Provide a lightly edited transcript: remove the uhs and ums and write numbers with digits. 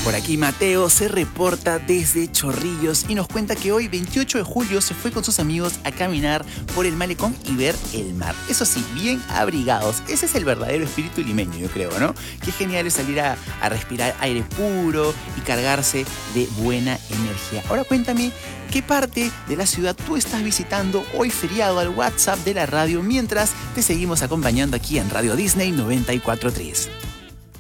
Por aquí Mateo se reporta desde Chorrillos y nos cuenta que hoy, 28 de julio, se fue con sus amigos a caminar por el malecón y ver el mar. Eso sí, bien abrigados. Ese es el verdadero espíritu limeño, yo creo, ¿no? Qué genial es salir a respirar aire puro y cargarse de buena energía. Ahora cuéntame, ¿qué parte de la ciudad tú estás visitando hoy feriado al WhatsApp de la radio mientras te seguimos acompañando aquí en Radio Disney 94.3?